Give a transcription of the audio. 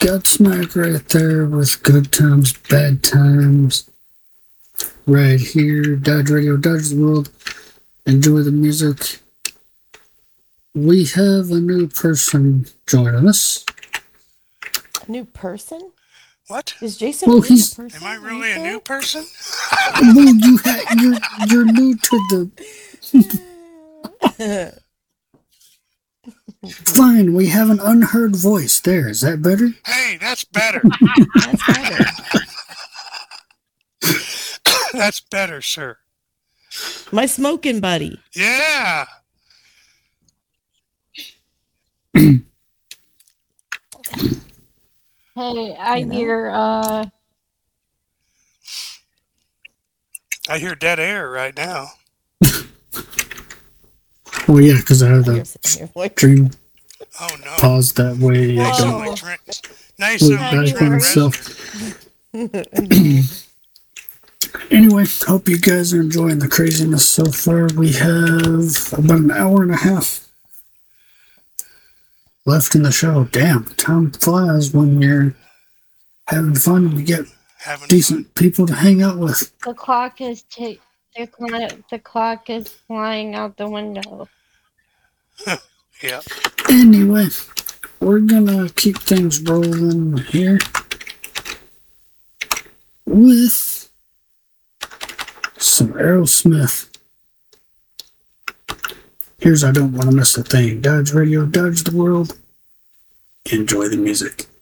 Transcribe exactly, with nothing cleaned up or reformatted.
Godsmack right there with Good Times, Bad Times. Right here, Dodge Radio, Dodge the World. Enjoy the music. We have a new person joining us. A new person? What? Is Jason Well, really he's- a person? Am I really a new person? Well, you ha- you're, you're new to the... Fine, we have an unheard voice there. Is that better? Hey, that's better. That's better. That's better, sir. My smoking buddy. Yeah. Hey, I You know? hear, uh, I hear dead air right now. Well, yeah, because I have You're the sitting here like, stream Oh, no. paused that way. I Nice don't on my Oh. Trent. Nice look on my back on Trent itself. Reznor. Anyway, hope you guys are enjoying the craziness so far. We have about an hour and a half left in the show. Damn, time flies when you're having fun and you get Having decent people to hang out with. the clock is t- the clock, the clock is flying out the window. fun. Yeah. Anyway, we're gonna keep things rolling here with some Aerosmith. Here's I Don't Want to Miss a Thing. Dodge Radio, Dodge the World. Enjoy the music.